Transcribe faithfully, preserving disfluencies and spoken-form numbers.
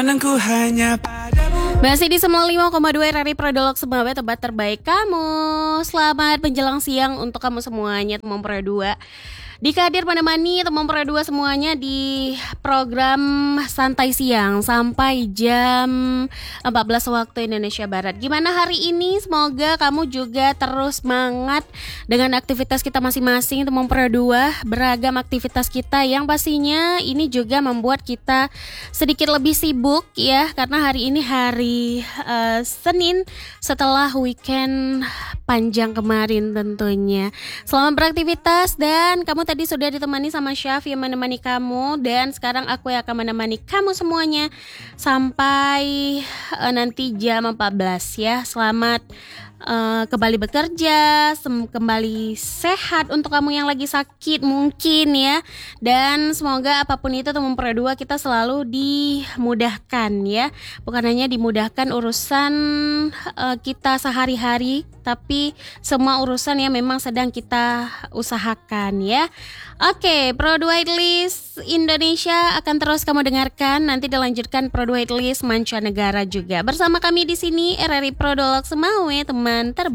Pandangku hanya padamu. Masih di sembilan puluh lima koma dua R R I Prodolog Sebagai tempat terbaik kamu. Selamat menjelang siang untuk kamu semuanya, teman Pro dua. Di Kadir menemani teman Pro dua semuanya di program Santai Siang sampai jam empat belas waktu Indonesia Barat. Gimana hari ini? Semoga kamu juga terus semangat dengan aktivitas kita masing-masing, teman Pro dua. Beragam aktivitas kita yang pastinya ini juga membuat kita sedikit lebih sibuk ya, karena hari ini hari uh, Senin setelah weekend panjang kemarin tentunya. Selamat beraktivitas, dan kamu tadi sudah ditemani sama Syaf yang menemani kamu, dan sekarang aku yang akan menemani kamu semuanya sampai uh, nanti jam empat belas ya. Selamat Uh, kembali bekerja, sem- kembali sehat untuk kamu yang lagi sakit mungkin ya. Dan semoga apapun itu teman Pro dua kita selalu dimudahkan ya. Bukan hanya dimudahkan urusan uh, kita sehari-hari, tapi semua urusan yang memang sedang kita usahakan ya. Oke, Pro dua List Indonesia akan terus kamu dengarkan. Nanti dilanjutkan Pro dua List mancanegara juga. Bersama kami di sini R R I Prodolog Semawe, teman terbaik